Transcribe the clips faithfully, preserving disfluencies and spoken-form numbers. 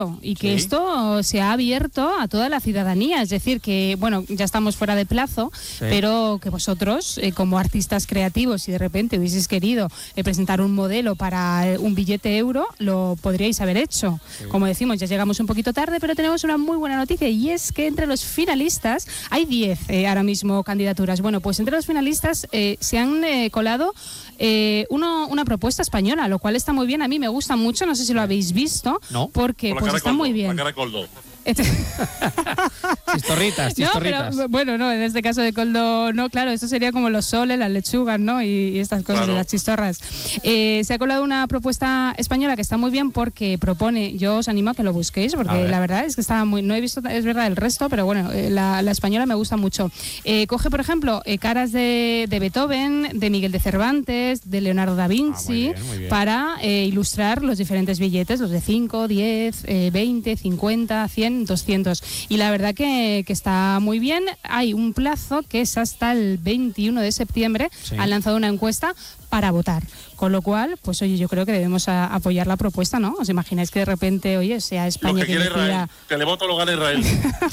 y que sí. esto se ha abierto a toda la ciudadanía, es decir, que, bueno, ya estamos fuera de plazo, sí. pero que vosotros, eh, como artistas creativos, si de repente hubieseis querido eh, presentar un modelo para eh, un billete euro, lo podríais haber hecho. Sí. Como decimos, ya llegamos un poquito tarde, pero tenemos una muy buena noticia, y es que entre los finalistas, hay diez eh, ahora mismo candidaturas. Bueno, pues entre los finalistas eh, se han eh, colado eh, uno, una propuesta española, lo cual está muy bien, a mí me gusta mucho, no sé si lo habéis visto, no. porque pues está Coldo, muy bien. La cara de Coldo. Chistorritas, chistorritas. No, pero, bueno, no, en este caso de Coldo, no, claro, esto sería como los soles, las lechugas, ¿no? Y, y estas cosas, claro. de las chistorras. Eh, se ha colado una propuesta española que está muy bien porque propone, yo os animo a que lo busquéis, porque la verdad es que está muy, no he visto, es verdad, el resto, pero bueno, eh, la, la española me gusta mucho. Eh, coge, por ejemplo, eh, caras de, de Beethoven, de Miguel de Cervantes, de Leonardo da Vinci, ah, muy bien, muy bien. para eh, ilustrar los diferentes billetes, los de cinco, diez, eh, veinte, cincuenta, cien, doscientos. Y la verdad que, que está muy bien. Hay un plazo que es hasta el veintiuno de septiembre. Sí. Han lanzado una encuesta para votar. Con lo cual, pues oye, yo creo que debemos a, apoyar la propuesta, ¿no? ¿Os imagináis que de repente, oye, sea España lo que, que decida... Israel, que le voto lo gana Israel.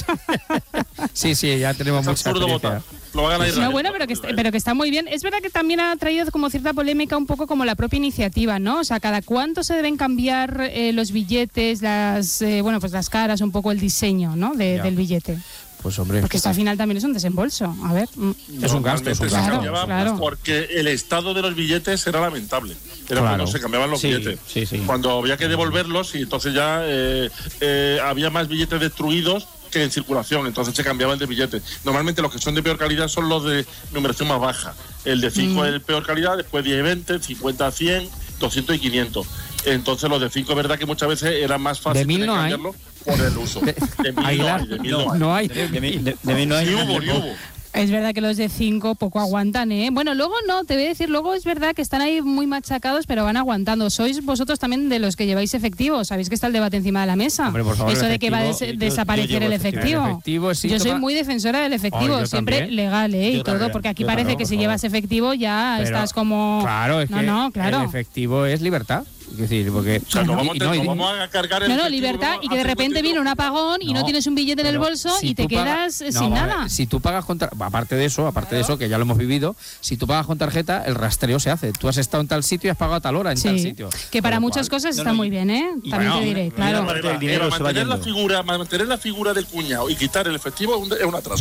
sí, sí, ya tenemos es mucha experiencia. Lo va a ganar Israel. No, bueno, pero que, está, pero que está muy bien. Es verdad que también ha traído como cierta polémica un poco como la propia iniciativa, ¿no? O sea, ¿cada cuánto se deben cambiar eh, los billetes, las, eh, bueno, pues las caras, un poco el diseño, ¿no? De, del billete. Pues hombre, porque esto al final también es un desembolso. A ver, es un gasto, es un gasto. Claro, claro. Porque el estado de los billetes era lamentable. Era claro. cuando se cambiaban los sí, billetes. Sí, sí. Cuando había que devolverlos y entonces ya eh, eh, había más billetes destruidos que en circulación, entonces se cambiaban de billetes. Normalmente los que son de peor calidad son los de numeración más baja. El de cinco mm. es de peor calidad, después diez y veinte, cincuenta, cien, doscientos y quinientos. Entonces los de cinco, verdad que muchas veces era más fácil de mil no cambiarlo por el uso. De, de mil no hay, de mil no hay. No hay. De, de, de, de, de mil no hay. Sí hubo, sí hubo. Es verdad que los de cinco poco aguantan, ¿eh? Bueno, luego no, te voy a decir, luego es verdad que están ahí muy machacados, pero van aguantando. ¿Sois vosotros también de los que lleváis efectivo? ¿Sabéis que está el debate encima de la mesa? Hombre, por favor, eso de que va a des- yo, desaparecer yo el efectivo. El efectivo sí, yo soy toma... muy defensora del efectivo, oh, siempre también. legal, ¿eh? Yo y todo, también. porque aquí yo parece también, que si favor. llevas efectivo ya pero, estás como... Claro, es no, que no, claro. el efectivo es libertad. Es decir, porque... O sea, no, vamos, y, a, no, no, y, vamos a cargar el No, no, efectivo, libertad y que de repente viene un apagón y no, no tienes un billete en el bolso si y te quedas pagas, sin no, nada. Ver, si tú pagas con tar... aparte de eso, aparte de eso, que ya lo hemos vivido, si tú pagas con tarjeta, el rastreo se hace. Tú has estado en tal sitio y has pagado a tal hora en sí, tal sitio. Que para muchas cual, cosas no, está no, muy bien, ¿eh? También bueno, te diré, claro. Mira, mira, el dinero mira, se va mantener, la yendo. figura, mantener la figura del cuñado y quitar el efectivo es un, es un atraso.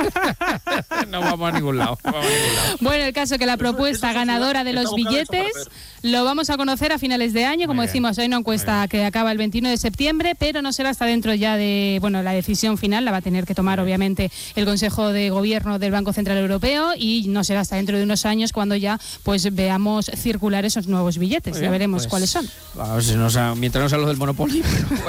no vamos a ningún lado. No vamos a ningún lado. Bueno, el caso que la propuesta eso, eso ganadora de los billetes lo vamos a conocer a finales de año, como decimos, hay una encuesta que acaba el veintiuno de septiembre, pero no será hasta dentro ya de, bueno, la decisión final la va a tener que tomar obviamente el Consejo de Gobierno del Banco Central Europeo y no será hasta dentro de unos años cuando ya pues veamos circular esos nuevos billetes. Bien, ya veremos pues, cuáles son. A ver si nos ha, mientras no sea los del Monopoly.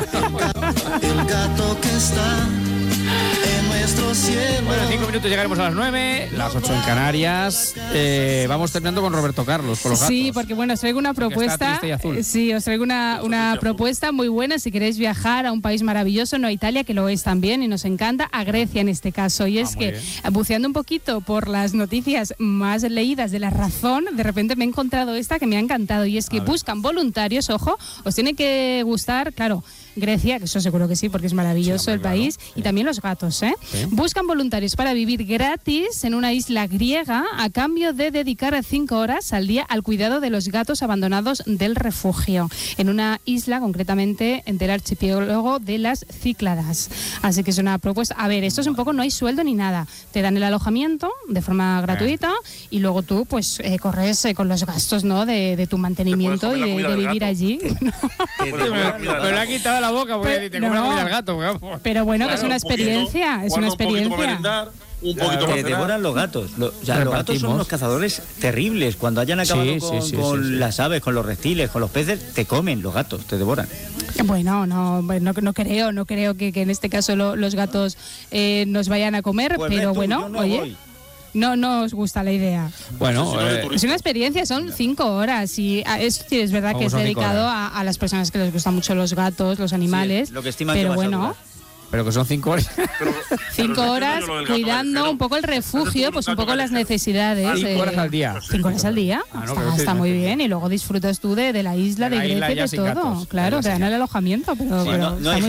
El gato que está en nuestro cielo. Bueno, en cinco minutos llegaremos a las nueve, las ocho en Canarias. Eh, vamos terminando con Roberto Carlos, con los gatos. Sí, porque bueno, os traigo una propuesta. Sí, os traigo una, una propuesta muy buena si queréis viajar a un país maravilloso, no a Italia, que lo es también y nos encanta, a Grecia en este caso. Y es ah, que, bien. buceando un poquito por las noticias más leídas de La Razón, de repente me he encontrado esta que me ha encantado. Y es que buscan voluntarios, ojo, os tiene que gustar, claro, Grecia, que eso seguro que sí, porque es maravilloso sí, hombre, el país, claro, sí. y también los gatos, ¿eh? Sí. Buscan voluntarios para vivir gratis en una isla griega a cambio de dedicar cinco horas al día al cuidado de los gatos abandonados del refugio, en una isla concretamente del archipiélago de las Cícladas. Así que es una propuesta. A ver, esto es un poco, no hay sueldo ni nada. Te dan el alojamiento de forma gratuita eh. y luego tú pues eh, corres eh, con los gastos, ¿no? de, de tu mantenimiento y de, de vivir allí. me, me lo ha quitado la boca porque pero, te come no, la comida al gato. Pero bueno, claro, que es una experiencia, poquito, es una experiencia. Un claro, poquito que devoran los gatos. Lo, o sea, los gatos son unos cazadores terribles. Cuando hayan acabado sí, con, sí, sí, con sí, sí. las aves, con los reptiles, con los peces, te comen los gatos, te devoran. Bueno, no, no, no creo, no creo que, que en este caso lo, los gatos eh, nos vayan a comer, pues pero tú, bueno, no oye. Voy. No, no os gusta la idea. Bueno, eh, es una experiencia, son cinco horas y es, es verdad que es dedicado a, a las personas que les gustan mucho los gatos, los animales, sí, lo que estiman pero que bueno. Pero que son cinco horas. Pero, cinco pero horas cuidando un poco el refugio, pues un poco las necesidades. Cinco eh, horas al día. Cinco horas al día. Ah, no, está está muy bien. Y luego disfrutas tú de, de la isla, de, de Grecia y de todo. Claro, te dan el alojamiento, pero, sí, pero no, no hay